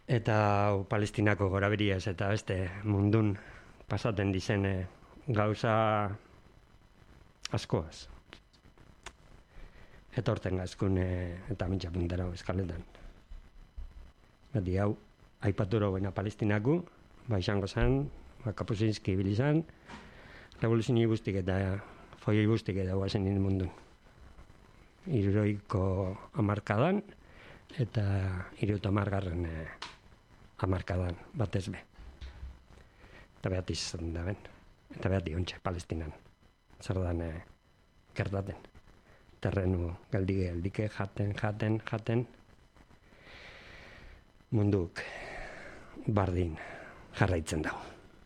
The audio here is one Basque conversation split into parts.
Eta Palestinako goraberiaz eta beste mundun pasaten dizen gauza askoaz. Etorten gazkun eta mintxapuntara eskaletan. Bati hau, aipaturo baina Palestinaku, izango zen, Kapuzinski bilizan, revoluzini guztik eta foioi guztik eta guazen nire mundun. Hiruroiko hamarkadan eta 30. Hamarkadan batez be. Eta behati izan da ben. Eta behati ontsa Palestinan. Zer dan gertaten. Terrenu geldike jaten. Munduk bardin jarraitzen dago.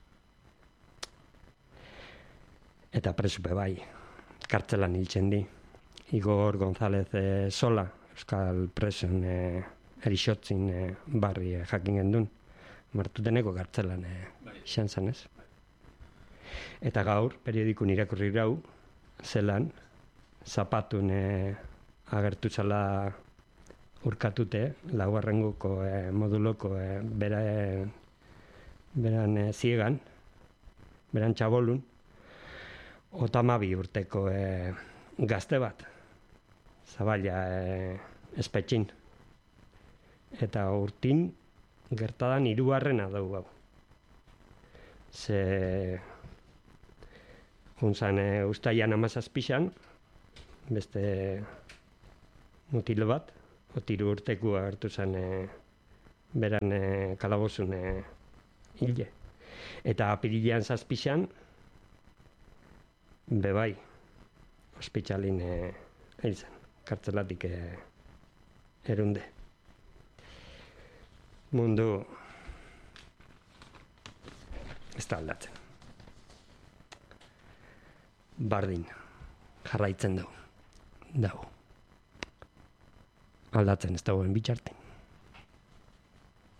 Eta presupe bai, kartzelan hiltzen di. Igor González Sola, euskal presun erixotzin barri jakin gendun. Martuteneko kartzelan izan zen ez. Eta gaur, periodikun irakurri grau, zelan, zapatun agertu zela urkatute, laugarrenguko moduloko beran ziegan, beran txabolun, 32 urteko gazte bat, Zaballa espetxin. Eta urtin gertadan 3. dugu hau. Ze juntzan ustaian 17an, beste mutil bat, 3 urteko hartu zen beran kalabozun hile. Eta apirilean 7an, bebai, ospitxalin zen, kartzelatik erunde. Mundu ez da aldatzen. Bardin jarraitzen dugu. Aldatzen ez dagoen bitxartin.